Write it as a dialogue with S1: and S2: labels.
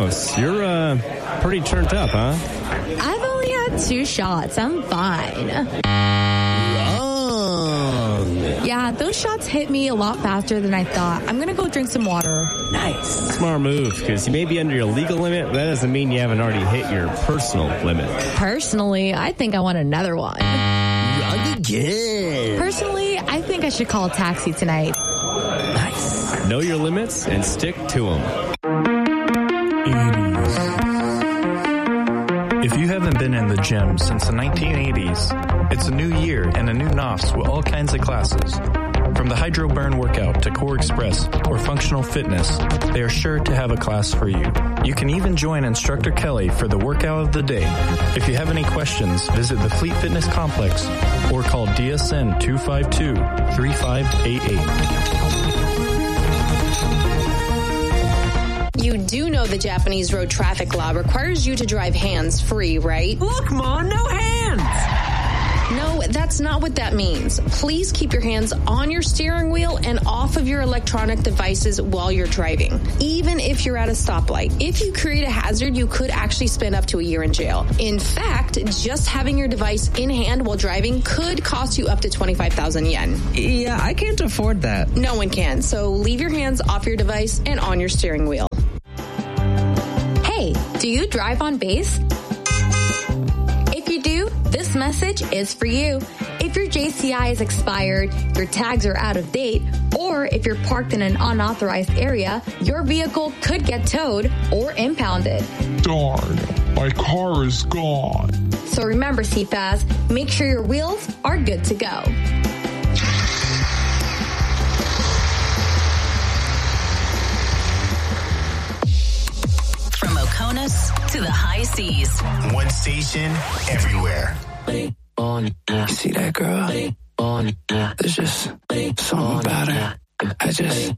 S1: close. You're pretty turned up, huh?
S2: I've only had 2 shots. I'm fine. Yeah, those shots hit me a lot faster than I thought. I'm going to go drink some water.
S1: Nice. Smart move, because you may be under your legal limit, but that doesn't mean you haven't already hit your personal limit.
S2: Personally, I think I want another one.
S3: Wrong again.
S2: Personally, I think I should call a taxi tonight.
S1: Nice. Know your limits and stick to them.
S4: 80s. If you haven't been in the gym since the 1980s, it's a new year and a new NOS with all kinds of classes. From the Hydro Burn workout to Core Express or Functional Fitness, they are sure to have a class for you. You can even join Instructor Kelly for the workout of the day. If you have any questions, visit the Fleet Fitness Complex or call DSN 252-3588.
S5: You do know the Japanese road traffic law requires you to drive hands-free, right?
S3: Look, Mom, no hands!
S5: No, that's not what that means. Please keep your hands on your steering wheel and off of your electronic devices while you're driving, even if you're at a stoplight. If you create a hazard, you could actually spend up to a year in jail. In fact, just having your device in hand while driving could cost you up to 25,000 yen.
S3: Yeah, I can't afford that.
S5: No one can, so leave your hands off your device and on your steering wheel.
S2: Hey, do you drive on base? If you do, this message is for you. If your JCI is expired, your tags are out of date, or if you're parked in an unauthorized area, your vehicle could get towed or impounded.
S6: Darn, my car is gone.
S2: So remember, CFAS, make sure your wheels are good to go.
S7: From Oconus to the high seas.
S8: One station, everywhere.
S9: You see that girl? There's just something about her. I just